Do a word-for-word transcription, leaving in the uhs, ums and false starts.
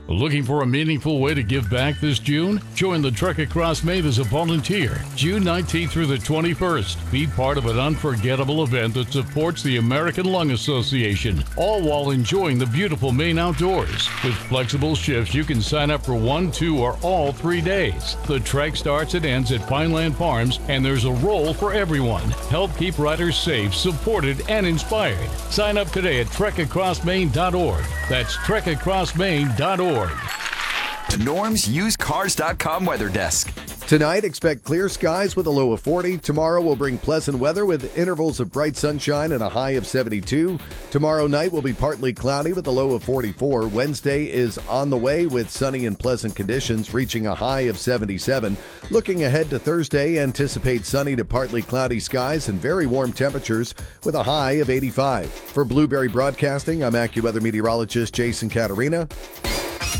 Looking for a meaningful way to give back this June? Join the Trek Across Maine as a volunteer, June nineteenth through the twenty-first. Be part of an unforgettable event that supports the American Lung Association, all while enjoying the beautiful Maine outdoors. With flexible shifts, you can sign up for one, two, or all three days. The trek starts and ends at Pineland Farms, and there's a role for everyone. Help keep riders safe, supported, and inspired. Sign up today at trek across maine dot org. That's trek across maine dot org. The Norm's Used Cars dot com weather desk. Tonight, expect clear skies with a low of forty. Tomorrow will bring pleasant weather with intervals of bright sunshine and a high of seventy-two. Tomorrow night will be partly cloudy with a low of forty-four. Wednesday is on the way with sunny and pleasant conditions, reaching a high of seventy-seven. Looking ahead to Thursday, anticipate sunny to partly cloudy skies and very warm temperatures with a high of eighty-five. For Blueberry Broadcasting, I'm AccuWeather meteorologist Jason Caterina.